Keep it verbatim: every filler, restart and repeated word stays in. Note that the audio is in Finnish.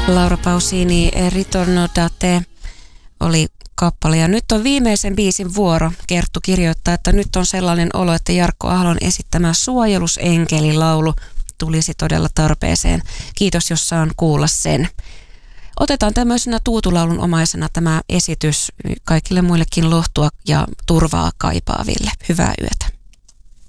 Laura Pausini, Ritorno da te oli kappale. Ja nyt on viimeisen biisin vuoro. Kerttu kirjoittaa, että nyt on sellainen olo, että Jarkko Ahlon esittämä Suojelusenkeli-laulu tulisi todella tarpeeseen. Kiitos, jos saan kuulla sen. Otetaan tämmöisenä tuutulaulun omaisena tämä esitys kaikille muillekin lohtua ja turvaa kaipaaville. Hyvää yötä.